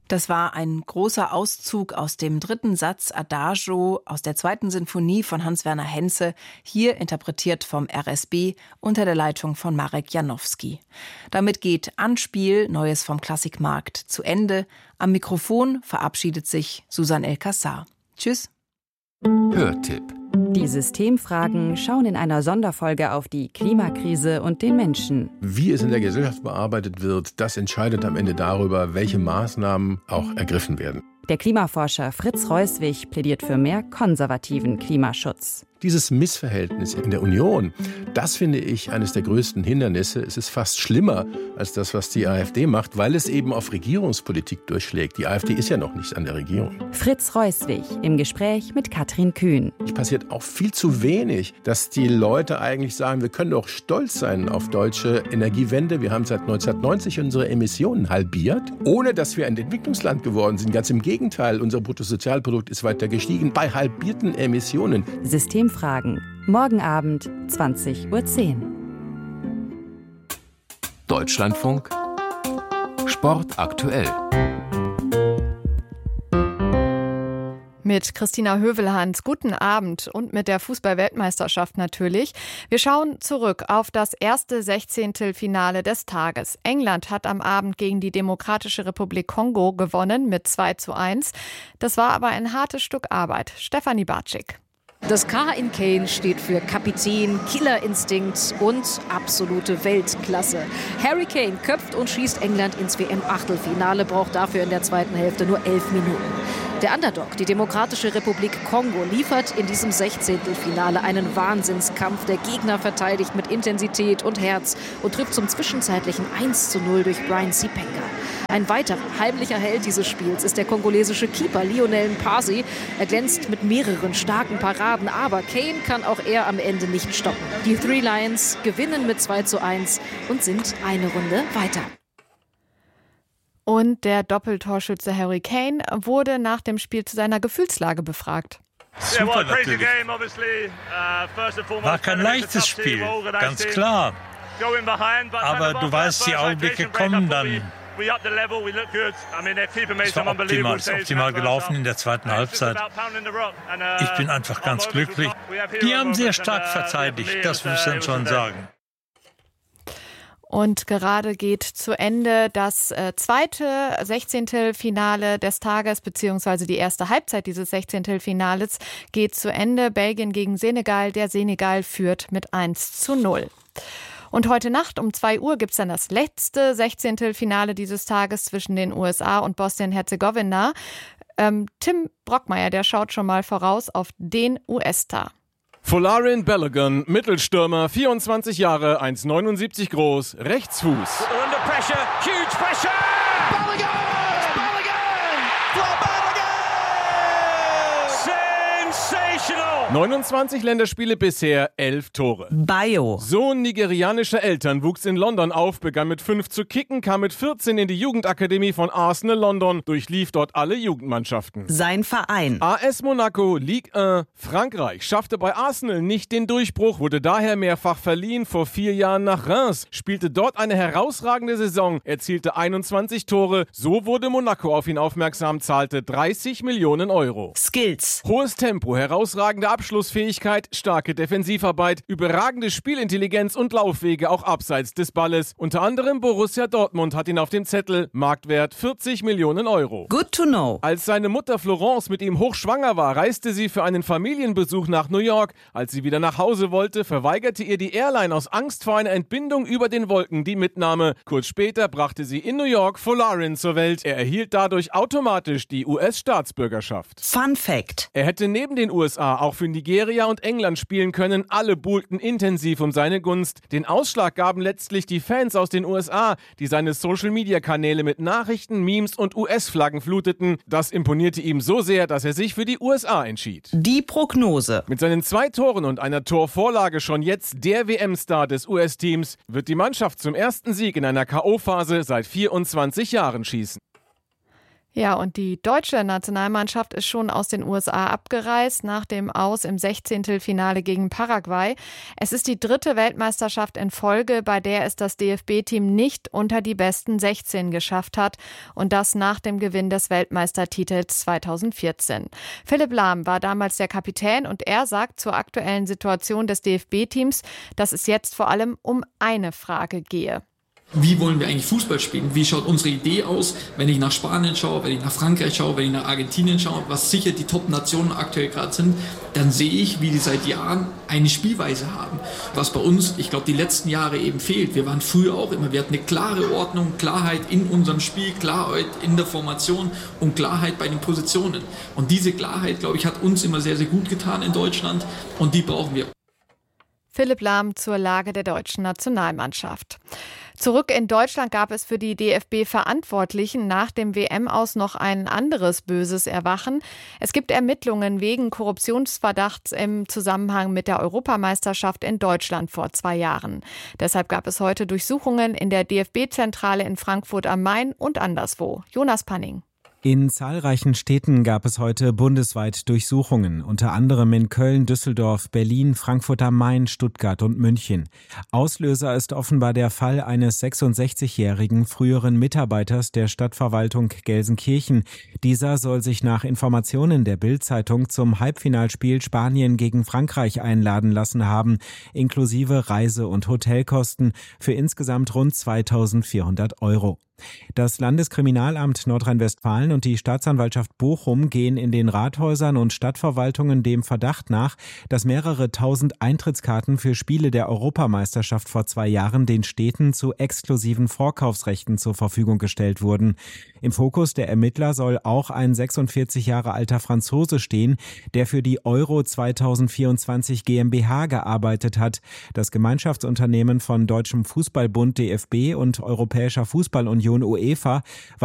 Das war ein großer Auszug aus dem 3. Satz Adagio aus der 2. Sinfonie von Hans-Werner Henze, hier interpretiert vom RSB unter der Leitung von Marek Janowski. Damit geht Anspiel, Neues vom Klassikmarkt, zu Ende. Am Mikrofon verabschiedet sich Susan El-Kassar. Tschüss. Hörtipp. Die Systemfragen schauen in einer Sonderfolge auf die Klimakrise und den Menschen. Wie es in der Gesellschaft bearbeitet wird, das entscheidet am Ende darüber, welche Maßnahmen auch ergriffen werden. Der Klimaforscher Fritz Reuswig plädiert für mehr konservativen Klimaschutz. Dieses Missverhältnis in der Union, das finde ich eines der größten Hindernisse. Es ist fast schlimmer als das, was die AfD macht, weil es eben auf Regierungspolitik durchschlägt. Die AfD ist ja noch nicht an der Regierung. Fritz Reuswig im Gespräch mit Katrin Kühn. Es passiert auch viel zu wenig, dass die Leute eigentlich sagen, wir können doch stolz sein auf deutsche Energiewende. Wir haben seit 1990 unsere Emissionen halbiert, ohne dass wir ein Entwicklungsland geworden sind. Ganz im Gegenteil, unser Bruttosozialprodukt ist weiter gestiegen bei halbierten Emissionen. Systemfragen. Morgen Abend, 20:10 Uhr. Deutschlandfunk Sport aktuell. Mit Christina Hövelhans, guten Abend und mit der Fußball-Weltmeisterschaft natürlich. Wir schauen zurück auf das erste Sechzehntelfinale des Tages. England hat am Abend gegen die Demokratische Republik Kongo gewonnen mit 2:1. Das war aber ein hartes Stück Arbeit. Stefanie Bartschik. Das K in Kane steht für Kapitän, Killerinstinkt und absolute Weltklasse. Harry Kane köpft und schießt England ins WM-Achtelfinale, braucht dafür in der zweiten Hälfte nur 11 Minuten. Der Underdog, die Demokratische Republik Kongo, liefert in diesem Sechzehntelfinale einen Wahnsinnskampf. Der Gegner verteidigt mit Intensität und Herz und trifft zum zwischenzeitlichen 1:0 durch Brian Sipenga. Ein weiterer heimlicher Held dieses Spiels ist der kongolesische Keeper Lionel Mpasi. Er glänzt mit mehreren starken Paraden, aber Kane kann auch er am Ende nicht stoppen. Die Three Lions gewinnen mit 2:1 und sind eine Runde weiter. Und der Doppeltorschütze Harry Kane wurde nach dem Spiel zu seiner Gefühlslage befragt. Super natürlich. War kein leichtes Spiel, ganz klar. Aber du weißt, die Augenblicke kommen dann. Es war optimal gelaufen in der zweiten Halbzeit. Ich bin einfach ganz glücklich. Die haben sehr stark verteidigt, das muss man schon sagen. Und gerade geht zu Ende das zweite Sechzehntelfinale des Tages, beziehungsweise die erste Halbzeit dieses Sechzehntelfinales geht zu Ende. Belgien gegen Senegal. Der Senegal führt mit 1:0. Und heute Nacht um 2 Uhr gibt es dann das letzte Sechzehntelfinale dieses Tages zwischen den USA und Bosnien-Herzegowina. Tim Brockmeier, der schaut schon mal voraus auf den US-Star. Folarin Balogun, Mittelstürmer, 24 Jahre, 1,79 groß, Rechtsfuß. Under pressure, huge pressure! Balogun! 29 Länderspiele bisher, 11 Tore. Bayo. Sohn nigerianischer Eltern, wuchs in London auf, begann mit 5 zu kicken, kam mit 14 in die Jugendakademie von Arsenal London, durchlief dort alle Jugendmannschaften. Sein Verein. AS Monaco, Ligue 1, Frankreich, schaffte bei Arsenal nicht den Durchbruch, wurde daher mehrfach verliehen, vor 4 Jahren nach Reims, spielte dort eine herausragende Saison, erzielte 21 Tore, so wurde Monaco auf ihn aufmerksam, zahlte 30 Millionen Euro. Skills. Hohes Tempo, herausragende Abschlussfähigkeit, starke Defensivarbeit, überragende Spielintelligenz und Laufwege auch abseits des Balles. Unter anderem Borussia Dortmund hat ihn auf dem Zettel, Marktwert 40 Millionen Euro. Good to know. Als seine Mutter Florence mit ihm hochschwanger war, reiste sie für einen Familienbesuch nach New York. Als sie wieder nach Hause wollte, verweigerte ihr die Airline aus Angst vor einer Entbindung über den Wolken die Mitnahme. Kurz später brachte sie in New York Folarin zur Welt. Er erhielt dadurch automatisch die US-Staatsbürgerschaft. Fun Fact. Er hätte neben den USA auch für Nigeria und England spielen können. Alle buhlten intensiv um seine Gunst. Den Ausschlag gaben letztlich die Fans aus den USA, die seine Social-Media-Kanäle mit Nachrichten, Memes und US-Flaggen fluteten. Das imponierte ihm so sehr, dass er sich für die USA entschied. Die Prognose. Mit seinen 2 Toren und einer Torvorlage schon jetzt der WM-Star des US-Teams, wird die Mannschaft zum ersten Sieg in einer K.O.-Phase seit 24 Jahren schießen. Ja, und die deutsche Nationalmannschaft ist schon aus den USA abgereist, nach dem Aus im 16. Finale gegen Paraguay. Es ist die 3. Weltmeisterschaft in Folge, bei der es das DFB-Team nicht unter die besten 16 geschafft hat. Und das nach dem Gewinn des Weltmeistertitels 2014. Philipp Lahm war damals der Kapitän und er sagt zur aktuellen Situation des DFB-Teams, dass es jetzt vor allem um eine Frage gehe. Wie wollen wir eigentlich Fußball spielen? Wie schaut unsere Idee aus? Wenn ich nach Spanien schaue, wenn ich nach Frankreich schaue, wenn ich nach Argentinien schaue, was sicher die Top-Nationen aktuell gerade sind, dann sehe ich, wie die seit Jahren eine Spielweise haben. Was bei uns, ich glaube, die letzten Jahre eben fehlt. Wir waren früher auch immer, wir hatten eine klare Ordnung, Klarheit in unserem Spiel, Klarheit in der Formation und Klarheit bei den Positionen. Und diese Klarheit, glaube ich, hat uns immer sehr, sehr gut getan in Deutschland und die brauchen wir. Philipp Lahm zur Lage der deutschen Nationalmannschaft. Zurück in Deutschland gab es für die DFB-Verantwortlichen nach dem WM-Aus noch ein anderes böses Erwachen. Es gibt Ermittlungen wegen Korruptionsverdachts im Zusammenhang mit der Europameisterschaft in Deutschland vor 2 Jahren. Deshalb gab es heute Durchsuchungen in der DFB-Zentrale in Frankfurt am Main und anderswo. Jonas Panning. In zahlreichen Städten gab es heute bundesweit Durchsuchungen, unter anderem in Köln, Düsseldorf, Berlin, Frankfurt am Main, Stuttgart und München. Auslöser ist offenbar der Fall eines 66-jährigen früheren Mitarbeiters der Stadtverwaltung Gelsenkirchen. Dieser soll sich nach Informationen der Bild-Zeitung zum Halbfinalspiel Spanien gegen Frankreich einladen lassen haben, inklusive Reise- und Hotelkosten für insgesamt rund 2.400 €. Das Landeskriminalamt Nordrhein-Westfalen und die Staatsanwaltschaft Bochum gehen in den Rathäusern und Stadtverwaltungen dem Verdacht nach, dass mehrere tausend Eintrittskarten für Spiele der Europameisterschaft vor 2 Jahren den Städten zu exklusiven Vorkaufsrechten zur Verfügung gestellt wurden. Im Fokus der Ermittler soll auch ein 46 Jahre alter Franzose stehen, der für die Euro 2024 GmbH gearbeitet hat. Das Gemeinschaftsunternehmen von Deutschem Fußballbund DFB und Europäischer Fußballunion UEFA